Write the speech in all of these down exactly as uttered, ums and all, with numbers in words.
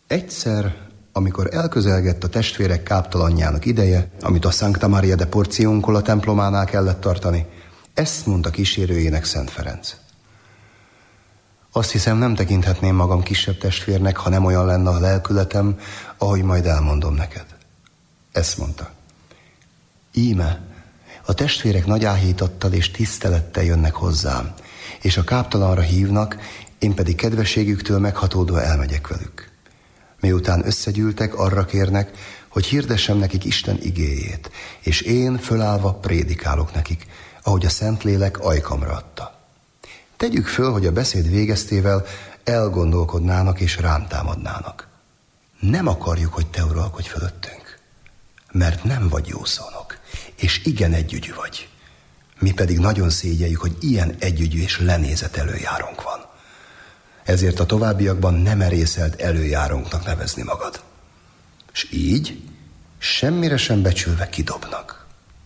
Egyszer, amikor elközelgett a testvérek káptalanjának ideje, amit a Sancta Maria de Porciuncula templománál kellett tartani, ezt mondta kísérőjének Szent Ferenc. Azt hiszem, nem tekinthetném magam kisebb testvérnek, ha nem olyan lenne a lelkületem, ahogy majd elmondom neked. Ezt mondta. Íme, a testvérek nagy áhítattal és tisztelettel jönnek hozzám, és a káptalanra hívnak, én pedig kedvességüktől meghatódva elmegyek velük. Miután összegyűltek, arra kérnek, hogy hirdessem nekik Isten igéjét, és én fölállva prédikálok nekik, ahogy a Szentlélek ajkamra adta. Tegyük föl, hogy a beszéd végeztével elgondolkodnának és rám támadnának. Nem akarjuk, hogy te uralkodj fölöttünk, mert nem vagy jó szónok, és igen együgyű vagy. Mi pedig nagyon szégyeljük, hogy ilyen együgyű és lenézett előjárónk van. Ezért a továbbiakban nem merészeld előjárónknak nevezni magad. És így semmire sem becsülve kidobnak.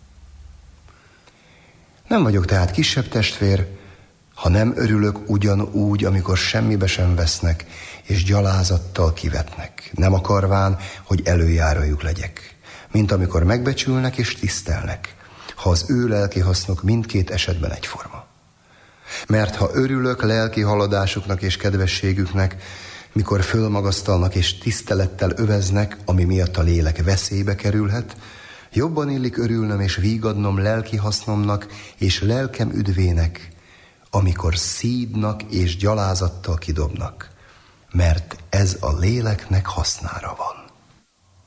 Nem vagyok tehát kisebb testvér, ha nem örülök ugyanúgy, amikor semmibe sem vesznek, és gyalázattal kivetnek, nem akarván, hogy előjárójuk legyek, mint amikor megbecsülnek és tisztelnek, ha az ő lelki hasznok mindkét esetben egyforma. Mert ha örülök lelki haladásuknak és kedvességüknek, mikor fölmagasztalnak és tisztelettel öveznek, ami miatt a lélek veszélybe kerülhet, jobban illik örülnöm és vígadnom lelki hasznomnak és lelkem üdvének, amikor szídnak és gyalázattal kidobnak, mert ez a léleknek hasznára van.